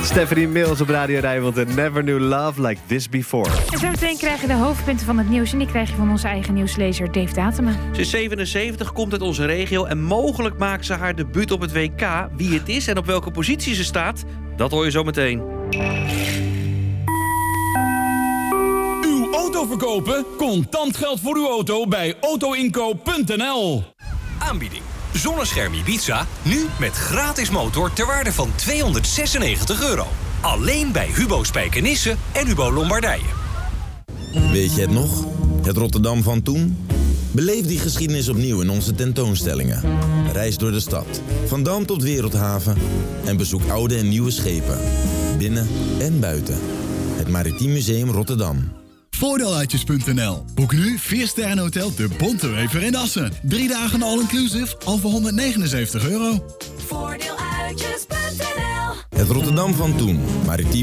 Stephanie Mills op Radio Rijnmond en Never Knew Love Like This Before. En zo meteen krijg je de hoofdpunten van het nieuws. En die krijg je van onze eigen nieuwslezer Dave Datema. Ze is 77, komt uit onze regio en mogelijk maakt ze haar debuut op het WK. Wie het is en op welke positie ze staat, dat hoor je zo meteen. Uw auto verkopen? Contant geld voor uw auto bij autoinkoop.nl. Aanbieding. Zonnescherm Ibiza, nu met gratis motor ter waarde van €296. Alleen bij Hubo Spijkenisse en Hubo Lombardije. Weet je het nog? Het Rotterdam van toen? Beleef die geschiedenis opnieuw in onze tentoonstellingen. Reis door de stad, van Dam tot Wereldhaven en bezoek oude en nieuwe schepen. Binnen en buiten. Het Maritiem Museum Rotterdam. Voordeeluitjes.nl. Boek nu 4-sterrenhotel De Bontewever in Assen. 3 dagen all-inclusive al voor €179. Voordeeluitjes.nl. Het Rotterdam van toen. Maritiem